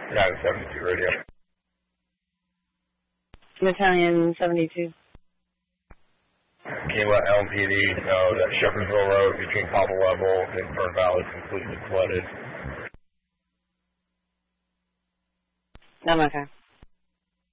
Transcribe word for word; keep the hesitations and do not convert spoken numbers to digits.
nine seventy-two radio. Battalion seventy-two. Can you let L M P D know that Shepherdsville Road between Popple Level and Fern Valley is completely flooded? I'm okay.